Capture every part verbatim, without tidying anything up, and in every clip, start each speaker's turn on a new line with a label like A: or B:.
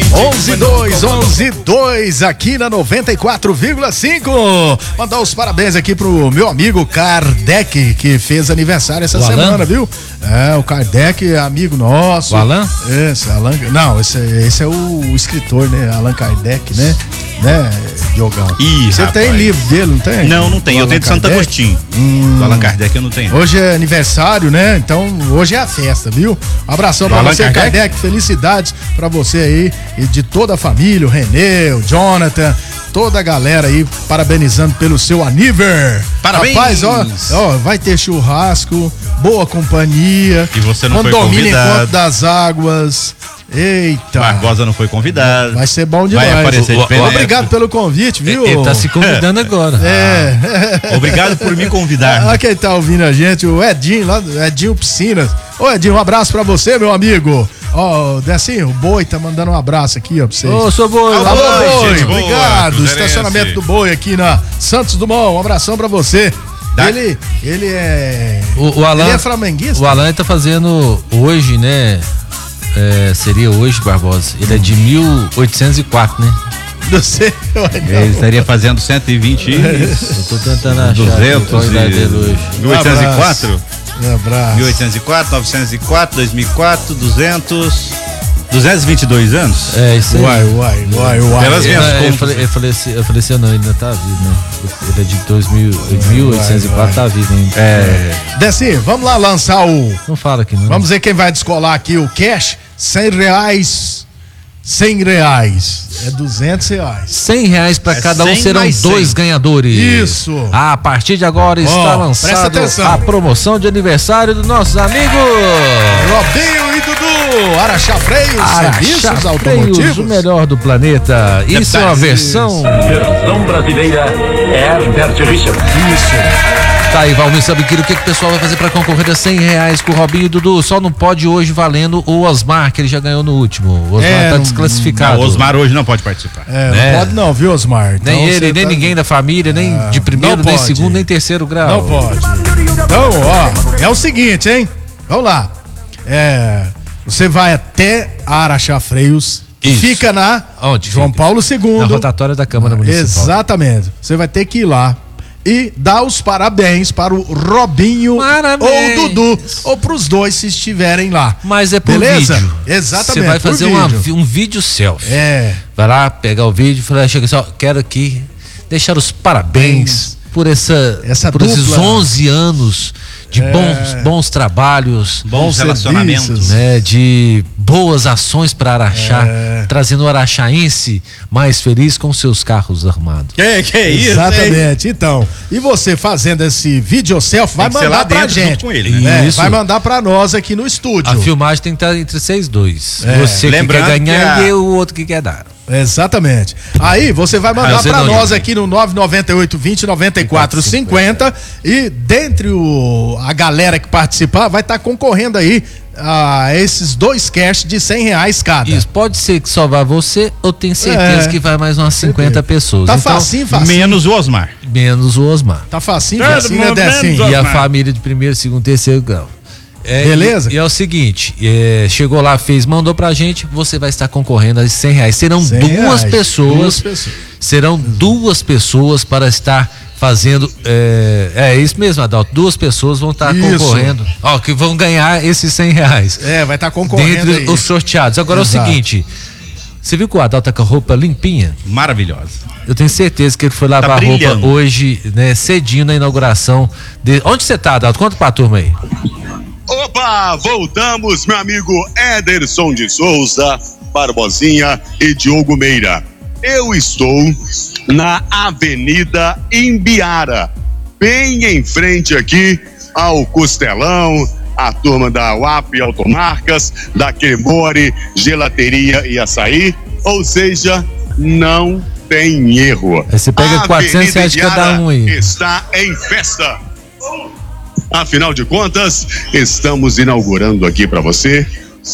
A: onze dois, onze dois aqui na noventa e quatro vírgula cinco. Mandar os parabéns aqui pro meu amigo Kardec, que fez aniversário essa
B: o
A: semana,
B: Alan?
A: Viu? É, o Kardec, amigo nosso.
B: O Alan?
A: Esse, Alan. Não, esse, esse é o escritor, né? Allan Kardec, né? Né, Diogão?
C: Ih,
A: Você
C: rapaz.
A: tem livro dele, não tem?
C: Não, não tem.
A: Do
C: Eu tenho de Santo
A: Kardec?
C: Agostinho.
A: Hum.
C: Do Allan Kardec eu não tenho.
A: Hoje é aniversário, né? Então hoje é a festa, viu? Um abração pra
C: Allan
A: você,
C: Kardec.
A: Kardec. Felicidades pra você aí e de toda a família, o Renê, o Jonathan, toda a galera aí parabenizando pelo seu aniversário.
C: Parabéns!
A: Rapaz, ó, ó, vai ter churrasco, boa companhia.
C: E você não foi
A: Condomínio
C: convidado.
A: Encontro das Águas. Eita.
C: Barbosa não foi convidado.
A: Vai ser bom demais.
C: Vai aparecer de Pelé.
A: Obrigado pelo convite, viu?
B: Ele tá se convidando agora.
A: É.
C: Obrigado por me convidar.
A: Olha quem tá ouvindo a gente, o Edinho, lá do Edinho Piscinas. Ô Edinho, um abraço pra você, meu amigo. Ó, Decinho, o Boi tá mandando um abraço aqui, ó, pra vocês.
B: Ô, seu Boi.
A: Alô,
C: Boi,
A: Boi,
C: gente boa,
A: obrigado.
C: cruzeirense.
A: Estacionamento do Boi aqui na Santos Dumont, um abração pra você.
C: Dá.
A: Ele, ele é...
B: O, o Alan,
A: ele é flamenguista?
B: O Alan tá fazendo hoje, né? É, seria hoje, Barbosa. Ele é de mil oitocentos e quatro, né?
A: Não sei.
C: Ele estaria fazendo cento e vinte.
B: Eu tô tentando achar
C: duzentos
B: qual a idade dele hoje.
C: mil oitocentos e quatro?
A: Um abraço.
C: mil oitocentos e quatro, novecentos e quatro, dois mil e quatro, duzentos. duzentos e vinte e dois anos?
B: É, isso aí.
A: Uai, uai, uai, uai.
C: Pelas
B: Ele,
C: minhas
B: ele,
C: contas.
B: fale- ele faleceu, eu faleci, não, ele ainda tá vivo, né? Ele é de dois mil, mil oitocentos e quatro, tá vivo ainda.
C: É.
A: Decinho, vamos lá lançar o...
B: Não fala aqui, não.
A: Vamos ver quem vai descolar aqui o cash. cem reais. cem reais. É duzentos reais.
B: cem reais pra
C: É
B: cada um,
C: cem
B: serão
C: mais cem.
B: dois ganhadores.
A: Isso.
B: A partir de agora está
A: presta
B: lançado
A: atenção.
B: a promoção de aniversário dos nossos amigos.
A: Robinho e Dudu. Araxá Freios,
B: Araxá
A: serviços
B: Freios,
A: automotivos.
B: o melhor do planeta. Isso é uma versão.
D: Versão brasileira Herbert Richard.
A: Isso.
B: Tá aí, Valmir Sabiqueiro, o que, que o pessoal vai fazer pra concorrer a cem reais com o Robinho e Dudu? Só não pode hoje valendo o Osmar, que ele já ganhou no último. O Osmar
A: É,
B: tá
A: não-
B: desclassificado.
C: Não, o Osmar hoje não pode participar.
A: É,
B: Né?
A: não pode não, viu, Osmar? Então
B: Nem ele,
A: você
B: nem
A: tá-
B: ninguém da família, nem de primeiro,
A: não
B: nem
A: pode.
B: segundo, nem terceiro grau.
A: Não pode. Então, ó, é o seguinte, hein? Vamos lá. É, você vai até Araxá Freios. Que
B: Isso.
A: fica na
B: Onde
A: João
B: fica?
A: Paulo segundo.
B: Na rotatória da Câmara Municipal.
A: Exatamente. Você vai ter que ir lá e dar os parabéns para o Robinho
B: Parabéns.
A: ou o Dudu, ou para os dois se estiverem lá.
B: Mas é por
A: Beleza?
B: vídeo.
A: Exatamente,
B: Você vai
A: por
B: fazer
A: vídeo.
B: uma vi- um vídeo selfie.
A: É.
B: Vai lá, pegar o vídeo e falar, chega só, quero aqui deixar os parabéns por essa,
A: Essa
B: por esses
A: dupla.
B: onze anos de
A: É.
B: bons, bons trabalhos,
C: Bons relacionamentos.
A: serviços.
B: né, de boas ações para Araxá,
A: É.
B: trazendo o araxaense mais feliz com seus carros armados.
C: Que, que é isso? hein?
A: Exatamente. Então, e você fazendo esse vídeo selfie, vai
C: que ser
A: mandar
C: lá
A: pra
C: dentro
A: gente.
C: junto com ele, né?
A: É,
B: Isso.
A: vai mandar pra nós aqui no estúdio.
B: A filmagem tem que estar entre vocês dois.
A: É.
B: Você que quer
C: Lembrando
B: ganhar
C: que a-
B: e o outro que quer dar.
A: Exatamente. Aí você vai
B: Ah,
A: mandar
B: eu sei
A: pra
B: não,
A: nós
B: gente.
A: aqui no nove nove oito, vinte, noventa e quatro, cinquenta e dentre o, a galera que participar vai estar concorrendo aí a esses dois cash de cem reais cada.
B: Isso, pode ser que só vá você, ou tenho certeza
A: É.
B: que vai mais umas cinquenta pessoas.
A: Tá
B: Então,
A: facinho, facinho.
C: Menos o Osmar.
B: menos o Osmar.
A: Tá facinho,
C: Todo
A: facinho, né,
C: mundo
A: Decinho?
C: menos
B: E a
C: Osmar.
B: família de primeiro, segundo, terceiro grau. É,
A: Beleza?
B: E, e é o seguinte, é, chegou lá, fez, mandou pra gente, você vai estar concorrendo a cem reais. Serão
A: cem
B: duas
A: reais,
B: pessoas,
A: duas pessoas.
B: serão duas pessoas para estar fazendo, é, é isso mesmo, Adalto, duas pessoas vão estar
A: Isso.
B: concorrendo, ó, que vão ganhar esses cem reais.
A: É, vai estar concorrendo
B: Dentre
A: aí.
B: os sorteados. Agora
A: Exato.
B: é o seguinte, você viu que o Adalto tá com a roupa limpinha?
C: Maravilhosa.
B: Eu tenho certeza que ele foi lavar a roupa
C: brilhando.
B: hoje, né, cedinho na inauguração. De... Onde você tá, Adalto? Conta pra turma aí.
E: Opa, voltamos, meu amigo Ederson de Souza, Barbosinha e Diogo Meira. Eu estou na Avenida Imbiara, bem em frente aqui ao Costelão, a turma da U A P Automarcas, da Cremore, Gelateria e Açaí, ou seja, não tem erro.
B: Aí você pega
E: A
B: quatrocentos reais de
E: Avenida
B: cada
E: Imbiara
B: um aí.
E: está em festa. Afinal de contas, estamos inaugurando aqui para você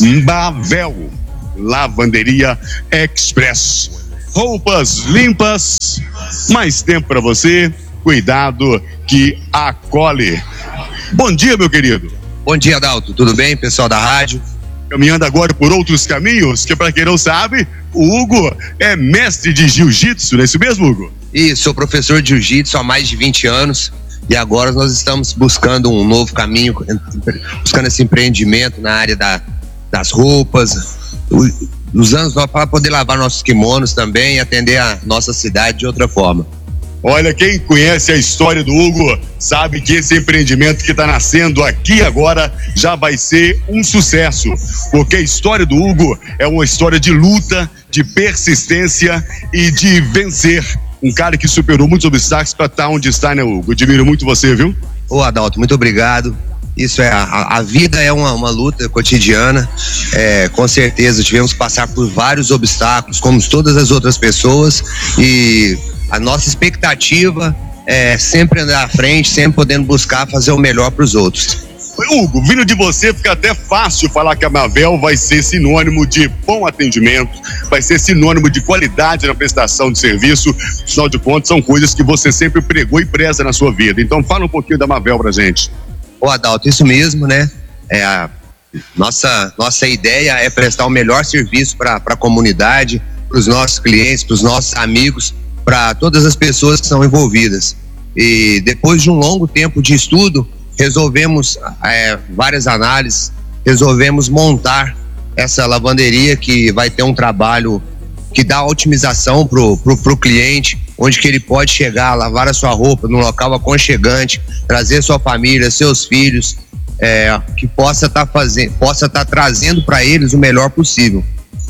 E: Bavel Lavanderia Express. Roupas limpas, mais tempo para você, cuidado que acolhe. Bom dia, meu querido.
F: Bom dia, Adalto. Tudo bem, pessoal da rádio?
E: caminhando agora por outros caminhos, que para quem não sabe, o Hugo é mestre de jiu-jitsu, não é isso mesmo, Hugo?
F: Isso, sou professor de jiu-jitsu há mais de vinte anos e agora nós estamos buscando um novo caminho, buscando esse empreendimento na área da, das roupas, usando para poder lavar nossos kimonos também e atender a nossa cidade de outra forma.
E: Olha, quem conhece a história do Hugo sabe que esse empreendimento que está nascendo aqui agora já vai ser um sucesso, porque a história do Hugo é uma história de luta, de persistência e de vencer. Um cara que superou muitos obstáculos para estar onde está, né, Hugo? Admiro muito você, viu?
F: Ô, Adalto, muito obrigado. Isso é, a, a vida é uma, uma luta cotidiana, é, com certeza tivemos que passar por vários obstáculos, como todas as outras pessoas, e a nossa expectativa é sempre andar à frente, sempre podendo buscar fazer o melhor para os outros.
E: Hugo, vindo de você fica até fácil falar que a Mavel vai ser sinônimo de bom atendimento, vai ser sinônimo de qualidade na prestação de serviço. Afinal de contas, são coisas que você sempre pregou e preza na sua vida. Então fala um pouquinho da Mavel pra gente.
F: Ô, Adalto, isso mesmo, né? É a nossa, nossa ideia é prestar o melhor serviço para a comunidade, para os nossos clientes, para os nossos amigos, para todas as pessoas que são envolvidas. E depois de um longo tempo de estudo, resolvemos é, várias análises, resolvemos montar essa lavanderia que vai ter um trabalho que dá otimização pro, pro, pro cliente, onde que ele pode chegar, lavar a sua roupa num local aconchegante, trazer sua família, seus filhos, é, que possa estar tá fazendo, possa estar tá trazendo para eles o melhor possível,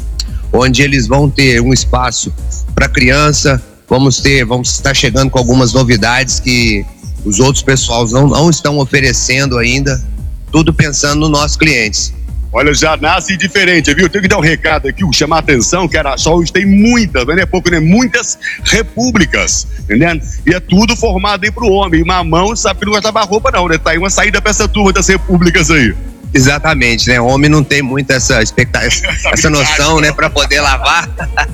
F: onde eles vão ter um espaço para criança, vamos ter, vamos estar chegando com algumas novidades que os outros pessoais não, não estão oferecendo ainda, tudo pensando nos nossos clientes.
E: Olha, já nasce diferente, viu? Eu tenho que dar um recado aqui, chamar a atenção, que Araxá hoje tem muitas, não é pouco, né? Muitas repúblicas, entendeu? E é tudo formado aí pro homem. Mamão sabe que não gostava a roupa não, né? Tá aí uma saída pra essa turma das repúblicas aí.
F: Exatamente, né? O homem não tem muito essa expectativa, essa noção, né? Pra poder lavar.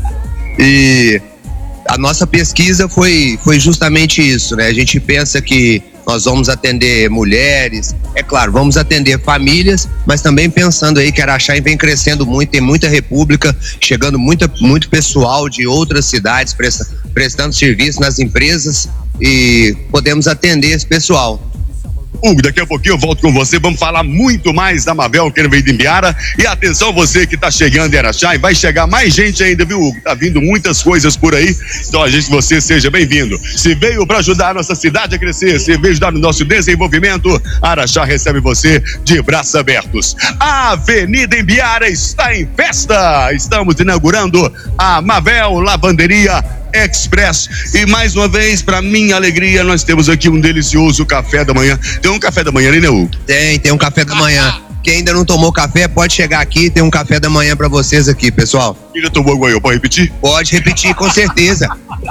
F: E a nossa pesquisa foi, foi justamente isso, né? A gente pensa que nós vamos atender mulheres, é claro, vamos atender famílias, mas também pensando aí que Araxá vem crescendo muito, tem muita república, chegando muita, muito pessoal de outras cidades presta, prestando serviço nas empresas e podemos atender esse pessoal.
E: Hugo, daqui a pouquinho eu volto com você, vamos falar muito mais da Mavel, que veio de Imbiara. E atenção você que tá chegando em Araxá, e vai chegar mais gente ainda, viu, Hugo? Tá vindo muitas coisas por aí, então a gente, você seja bem-vindo. Se veio para ajudar a nossa cidade a crescer, se veio ajudar no nosso desenvolvimento, Araxá recebe você de braços abertos. A Avenida Imbiara está em festa, estamos inaugurando a Mavel Lavanderia Express. E mais uma vez, para minha alegria, nós temos aqui um delicioso café da manhã. Tem um café da manhã ali, né, Hugo?
F: Tem, tem um café da manhã. Quem ainda não tomou café, pode chegar aqui, tem um café da manhã para vocês aqui, pessoal.
E: Quem já tomou alguma, pode repetir?
F: Pode repetir, com certeza.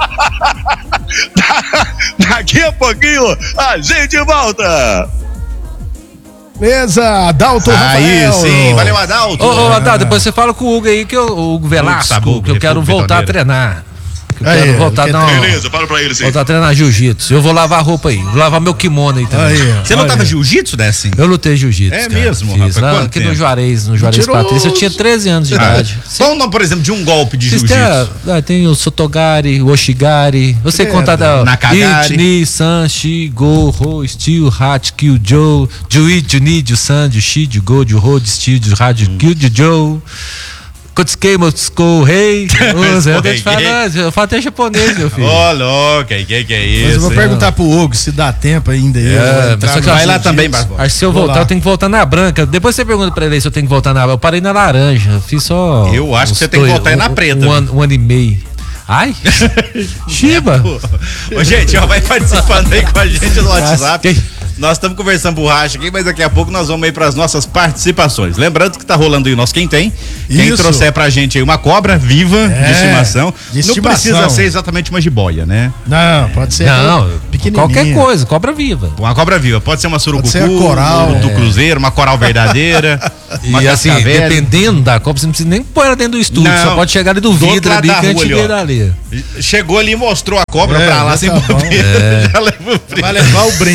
E: Daqui a pouquinho a gente volta.
A: Beleza, Adalto
C: Aí
A: Rafael.
C: sim, valeu, Adalto.
B: Ô, ô, Adalto, depois você fala com o Hugo aí, que eu, o Hugo Velasco,
C: Sabugo,
B: que eu quero
C: República
B: voltar a
C: Pitoneira.
B: treinar. Que eu
A: Aí,
B: quero voltar a
A: que
B: dar uma,
E: Beleza, fala pra ele sim.
B: voltar a treinar jiu-jitsu. Eu vou lavar a roupa aí, vou lavar meu kimono aí também.
A: Aí,
C: Você
A: olha.
C: lutava jiu-jitsu, né, assim?
B: Eu lutei jiu-jitsu.
C: É
B: cara.
C: mesmo,
B: Fiz
C: rapaz?
B: lá
C: Quanto
B: aqui
C: tempo?
B: no Juarez, no Juarez
A: Mentiroso.
B: Patrícia. Eu tinha treze anos de idade.
C: Qual o nome, por exemplo, de um golpe de
B: Vocês
C: jiu-jitsu?
B: têm, ah, tem o Sotogari, o Oshigari. Eu sei
A: É,
B: contar da
C: Nakagari.
B: Ichi, San, Shi, Go, Ho, Steel, Hat, Kill, Joe, Jui, Juni, Jusan, Jushi, Jugo, Juho, Steel, Juhad, Kill, Joe. Kotsuke, Motsuko, Rei. Eu tô te falando, eu falo até japonês, meu filho.
C: Ô, louco, que que que é
A: Mas
C: isso?
A: eu vou
C: hein?
A: perguntar pro Hugo se dá tempo ainda. aí, eu vou
B: É,
A: entrar
B: mas só que
A: no
C: vai lá
A: jiu-jitsu.
C: também, Barbosa.
B: Acho que se eu
A: Vou
B: voltar,
A: lá.
B: eu tenho que voltar na branca. Depois você pergunta pra ele aí se eu tenho que voltar na. Eu parei na laranja. Eu fiz só.
C: Eu acho que
B: uns
C: você tem que
B: dois-
C: voltar aí na
B: um-
C: preta,
B: Um, ano, um ano e meio. Ai! Chiba!
C: Ô, gente, ó, vai participando aí com a gente no WhatsApp.
B: Nossa,
C: Nós estamos conversando borracha aqui, mas daqui a pouco nós vamos aí para as nossas participações. Lembrando que tá rolando aí o nosso Quem Tem. Quem
A: Isso.
C: trouxer pra gente aí uma cobra viva
A: É,
C: de estimação.
A: de
C: Não
A: estimação.
C: precisa ser exatamente uma jiboia, né?
A: Não, pode ser
B: Não,
A: pequenininha.
B: qualquer coisa, cobra viva.
C: Uma cobra viva. Pode ser uma surucucu,
A: ser a coral.
C: do cruzeiro, uma coral verdadeira, uma
B: E assim,
C: cascavel.
B: dependendo da cobra, você não precisa nem pôr ela dentro do estúdio.
C: Não.
B: Só pode chegar ali do
C: Do outro
B: vidro
C: lado
B: ali
C: da
B: que a
C: rua
B: gente
C: ali,
B: vê
C: ó.
B: dali.
C: Chegou ali e mostrou a cobra
A: É,
C: pra lá
A: já
C: sem
A: tá bom.
C: bobeira. Já levou o
A: Vai levar o brinde.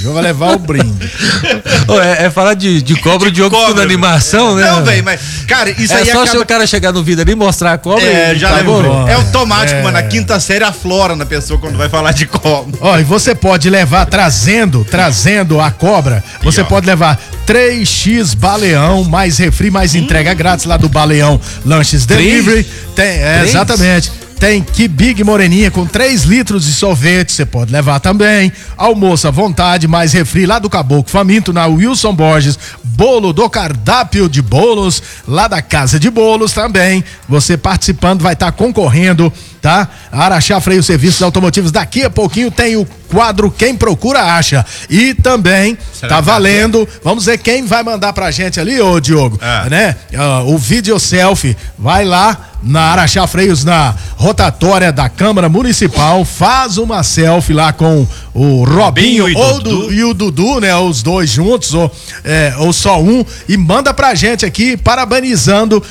A: brinde. Eu vou levar o brinde.
B: Ô, é, é falar de, de cobra, o Diogo
C: cobra,
B: na animação, né?
C: Não, velho, mas, cara, isso
B: é
C: aí
B: só
C: acaba...
B: se o cara chegar no vídeo ali, mostrar a cobra
C: É,
B: e
C: já
B: acabou.
C: lembrou. É automático,
A: É.
C: mano. Na quinta série aflora na pessoa quando vai falar de cobra.
A: Ó, e você pode levar, trazendo, trazendo a cobra, você
C: ó.
A: pode levar três x Baleão, mais refri, mais entrega grátis lá do Baleão Lanches Delivery. Tem, é,
B: Três?
A: exatamente. Tem que Big Moreninha com três litros de sorvete, você pode levar também. Almoço à vontade, mais refri lá do Caboclo Faminto, na Wilson Borges. Bolo do cardápio de bolos, lá da Casa de Bolos também. Você participando vai estar concorrendo, tá? Araxá Freio Serviços Automotivos. Daqui a pouquinho tem o quadro Quem Procura Acha. E também
C: Será
A: tá
C: que tá
A: valendo, vamos ver quem vai mandar pra gente ali, ô Diogo,
C: Ah.
A: né? Ah, o vídeo selfie, vai lá na Araxá Freios, na rotatória da Câmara Municipal, faz uma selfie lá com o Robinho,
C: Robinho e
A: ou
C: Dudu.
A: do, e o Dudu, né? Os dois juntos, ou, é, ou só um, e manda pra gente aqui, parabenizando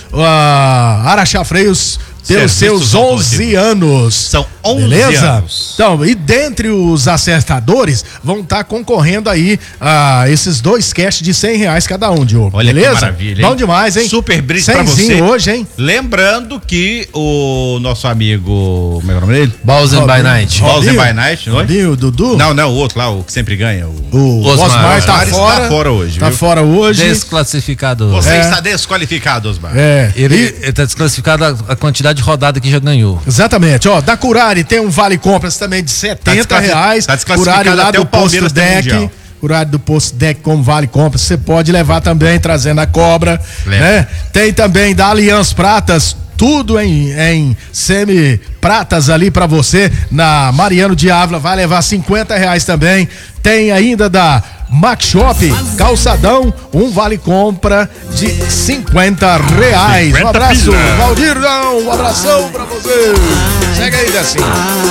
A: a Araxá Freios pelos
C: Serviços
A: seus onze anos.
C: São onze
A: Beleza?
C: anos.
A: Então, e dentre os acertadores, vão estar concorrendo aí a esses dois cash de cem reais cada um, Diogo.
C: Olha
A: Beleza?
C: que maravilha, hein?
A: Bom demais, hein?
C: Super brinde pra
A: Cenzinho
C: você.
A: hoje, hein?
C: Lembrando que o nosso amigo, como é o nome dele?
B: Bowser by Night.
C: Bowser
A: Robinho?
C: by Night, não é?
A: Robinho, Dudu?
C: Não, não, o outro lá, o que sempre ganha. O...
A: O
B: Osmar.
A: Osmar, tá
C: Osmar está
A: fora.
C: fora hoje,
A: Tá
C: viu?
A: fora hoje.
B: Desclassificado.
C: Você
A: É.
C: está desqualificado, Osmar.
A: É.
B: Ele,
A: E-
B: ele tá desclassificado a, a quantidade de rodada que já ganhou.
A: Exatamente, ó, da Curari tem um vale compras também de setenta
C: desclassi-
A: reais.
C: tá desclassificado
A: Curari lá
C: até
A: do
C: o Palmeiras
A: Posto
C: tem
A: Deck.
C: Mundial.
A: Curari do Posto Deck com vale compras, você pode levar também, trazendo a cobra,
C: Leva.
A: né? Tem também da Aliança Pratas, tudo em, em semi-pratas ali pra você, na Mariano de Ávila, vai levar cinquenta reais também. Tem ainda da Max Shop, calçadão, um vale compra de cinquenta reais. Um abraço, Valdirão, um abração pra você. Chega aí, Decinho.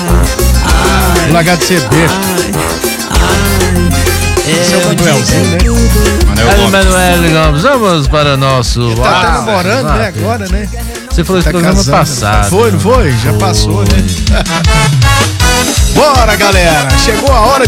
A: O H de C B. Esse é o Manuelzinho, né?
C: Manuel
B: Aí,
C: Gomes.
B: Manuel Gomes, vamos para o nosso.
A: Tá até
B: Ah,
A: namorando, né?
B: WhatsApp.
A: Agora, né?
B: Você falou isso
A: Tá
B: no programa
A: casando.
B: passado.
A: Foi, não foi? Já passou, né? Bora, galera! Chegou a hora de